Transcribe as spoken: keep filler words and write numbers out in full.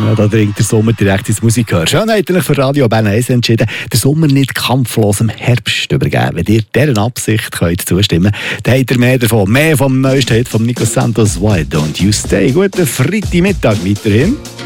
Da dringt der Sommer direkt ins Musikhör. Schön habt ihr euch für Radio Bern eins entschieden, den Sommer nicht kampflos im Herbst übergeben. Wenn ihr dieser Absicht könnt zustimmen könnt, dann habt ihr mehr davon. Mehr vom neuesten Hit von Nico Santos, Why Don't You Stay. Guten Freitagmittag weiterhin.